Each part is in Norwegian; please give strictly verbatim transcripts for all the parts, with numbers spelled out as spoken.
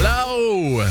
Hallo!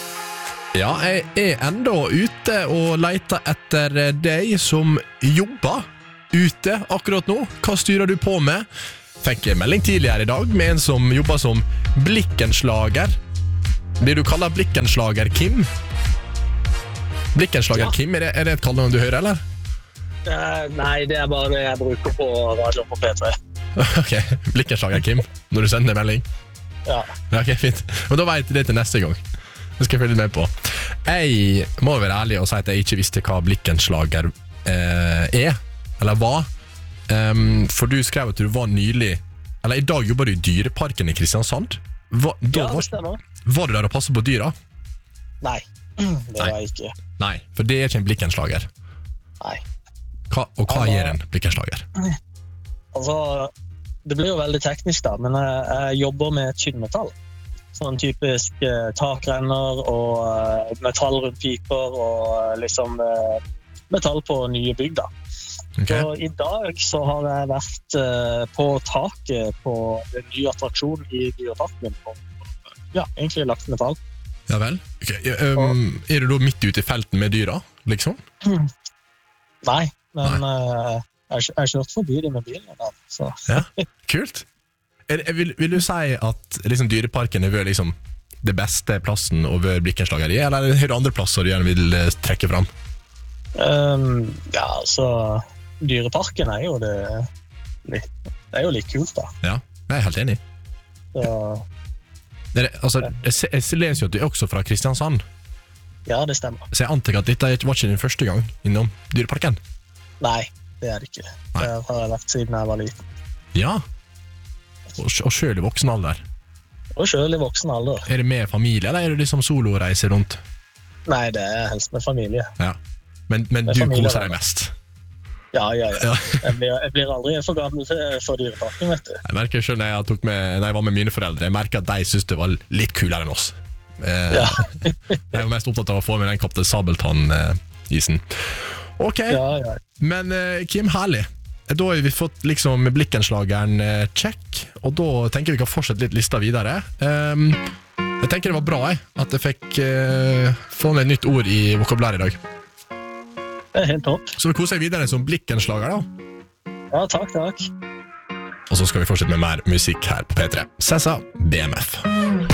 Ja, jeg er enda ute og leter etter deg som jobber ute akkurat nå. Hva styrer du på med? Fikk en melding tidligere i dag med en som jobber som blikkenslager. Blir du kallet blikkenslager Kim? Blikkenslager ja. Kim, er det, er det et kallenavn du hører, eller? Uh, nei, det er bare det jeg bruker på radio på P tre. Ok, blikkenslager Kim, når du sender en melding. Ja. Ja, ok, fint. Og da vet jeg det til neste gang. Det skal jeg følge med på. Jeg må være ærlig og si at jeg ikke visste hva blikkenslager eh, er, eller hva. Um, for du skrev at du var nylig, eller i dag jobber du i dyreparken i Kristiansand. Hva, da, ja, det stemmer. Var, var du der og passet på dyra? Nei, det var jeg ikke. Nei, for det er ikke en blikkenslager. Nei. Hva, og hva gjør en blikkenslager? Altså, det blir jo veldig teknisk da, men jeg, jeg jobber med tynnmetall. Sånn typisk eh, takrenner og eh, metall rundt piper og eh, liksom eh, metall på nye bygg da. Okay. Så i dag så har jeg vært eh, på taket på en ny attraksjon i dyreparken. Og, ja, egentlig lagt metall. Ja vel. Okay. Um, er du da midt ute i felten med dyra, liksom? Nei, men Nei. Eh, jeg har kjørt forbi dem med bilen i dag. Så. Ja, kult. Er, vil, vil du si at liksom, dyreparken er liksom, det beste plassen å være blikkenslager i, eller er det andre plasser du gjerne vil uh, trekke fram? Um, ja, altså dyreparken er jo det, litt, det er jo litt kult da. Ja, jeg er helt enig. Så, det er, altså, jeg, jeg leser jo at du er også fra Kristiansand. Ja, det stemmer. Så jeg antar at dette var ikke din første gang innom dyreparken? Nei, det er det ikke. Nei. Det har jeg vært siden jeg var liten. Ja. Og, og selv i voksen alder? Og selv i voksen alder. Er det med familie, eller er det liksom solo-reise rundt? Nei, det er helst med familie. Ja. Men, men du koser deg mest? Ja, ja, ja. ja. jeg, blir, jeg blir aldri for gammel for dyreparken, vet du. Jeg merker selv når jeg, tok med, når jeg var med mine foreldre, jeg merker at de synes det var litt kulere enn oss. Eh, ja. Jeg er mest opptatt av å få med den Kaptein Sabeltann-isen. Ok, ja, ja. Men eh, Kim, herlig. Da har vi fått liksom blikkenslageren check, og da tenker vi kan fortsette litt lista videre. Um, jeg tenker det var bra jeg, at jeg fikk uh, få med et nytt ord i vokabular i dag. Det er helt topp. Så vi koser videre som blikkenslager da. Ja, takk, takk. Og så skal vi fortsette med mer musikk her på P tre. Sessa, B M F.